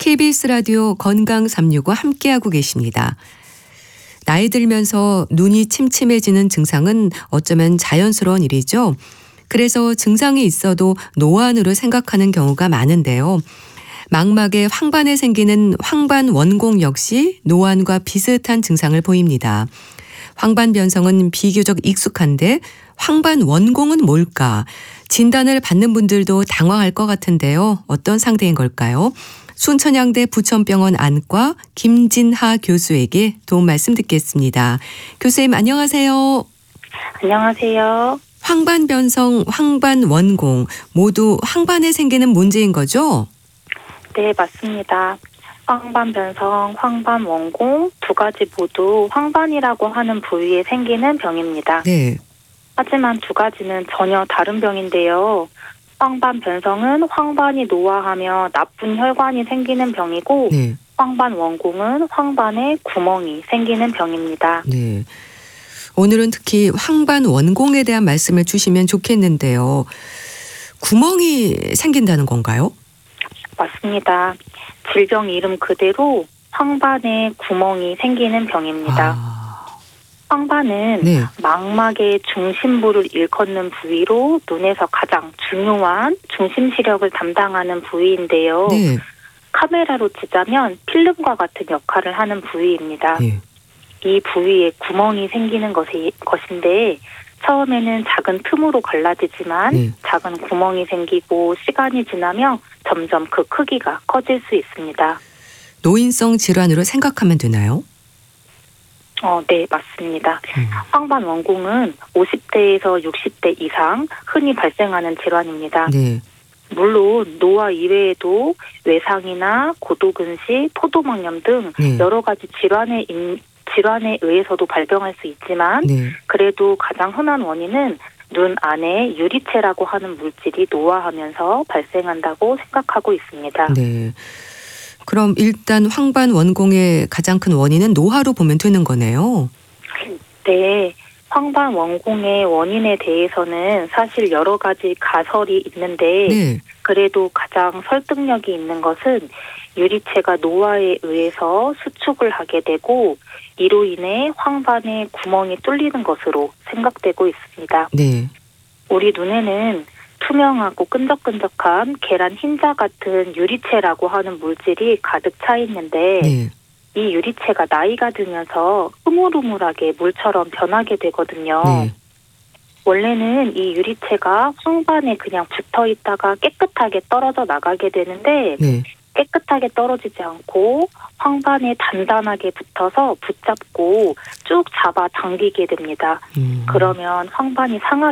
KBS 라디오 건강 365 함께하고 계십니다. 나이 들면서 눈이 침침해지는 증상은 어쩌면 자연스러운 일이죠. 그래서 증상이 있어도 노안으로 생각하는 경우가 많은데요. 망막에 황반에 생기는 황반 원공 역시 노안과 비슷한 증상을 보입니다. 황반 변성은 비교적 익숙한데 황반 원공은 뭘까? 진단을 받는 분들도 당황할 것 같은데요. 어떤 상태인 걸까요? 순천향대 부천병원 안과 김진하 교수에게 도움 말씀 듣겠습니다. 교수님 안녕하세요. 안녕하세요. 황반 변성, 황반 원공 모두 황반에 생기는 문제인 거죠? 네, 맞습니다. 황반 변성, 황반 원공 두 가지 모두 황반이라고 하는 부위에 생기는 병입니다. 네. 하지만 두 가지는 전혀 다른 병인데요. 황반 변성은 황반이 노화하며 나쁜 혈관이 생기는 병이고 네. 황반 원공은 황반에 구멍이 생기는 병입니다. 네. 오늘은 특히 황반 원공에 대한 말씀을 주시면 좋겠는데요. 구멍이 생긴다는 건가요? 맞습니다. 질병 이름 그대로 황반에 구멍이 생기는 병입니다. 황반은 네. 망막의 중심부를 일컫는 부위로 눈에서 가장 중요한 중심 시력을 담당하는 부위인데요. 네. 카메라로 치자면 필름과 같은 역할을 하는 부위입니다. 네. 이 부위에 구멍이 생기는 것인데 처음에는 작은 틈으로 갈라지지만 네. 작은 구멍이 생기고 시간이 지나며 점점 그 크기가 커질 수 있습니다. 노인성 질환으로 생각하면 되나요? 네, 맞습니다. 황반 원공은 50대에서 60대 이상 흔히 발생하는 질환입니다. 네. 물론 노화 이외에도 외상이나 고도근시, 포도막염 등 네. 여러 가지 질환에 의해서도 발병할 수 있지만 네. 그래도 가장 흔한 원인은 눈 안에 유리체라고 하는 물질이 노화하면서 발생한다고 생각하고 있습니다. 네. 그럼 일단 황반 원공의 가장 큰 원인은 노화로 보면 되는 거네요. 네. 황반 원공의 원인에 대해서는 사실 여러 가지 가설이 있는데 네. 그래도 가장 설득력이 있는 것은 유리체가 노화에 의해서 수축을 하게 되고 이로 인해 황반에 구멍이 뚫리는 것으로 생각되고 있습니다. 네. 우리 눈에는 투명하고 끈적끈적한 계란 흰자 같은 유리체라고 하는 물질이 가득 차 있는데 네. 이 유리체가 나이가 들면서 흐물흐물하게 물처럼 변하게 되거든요. 네. 원래는 이 유리체가 황반에 그냥 붙어 있다가 깨끗하게 떨어져 나가게 되는데 네. 깨끗하게 떨어지지 않고 황반에 단단하게 붙어서 붙잡고 쭉 잡아 당기게 됩니다. 그러면 황반이 상하게